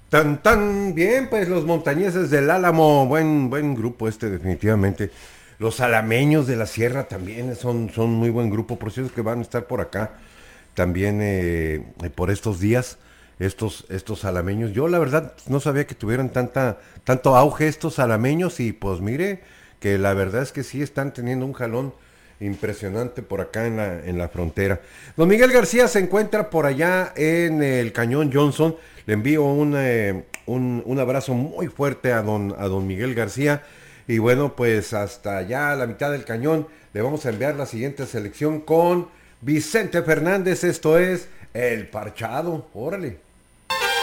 Tan tan bien, pues los montañeses del Álamo, buen grupo definitivamente. Los alameños de la sierra también son muy buen grupo, por cierto que van a estar por acá también por estos días, estos alameños. Yo la verdad no sabía que tuvieran tanto auge estos alameños y pues mire que la verdad es que sí están teniendo un jalón impresionante por acá en la frontera. Don Miguel García se encuentra por allá en el Cañón Johnson. Le envío un abrazo muy fuerte a don Miguel García. Y bueno, pues hasta allá a la mitad del cañón le vamos a enviar la siguiente selección con Vicente Fernández. Esto es El Parchado. Órale.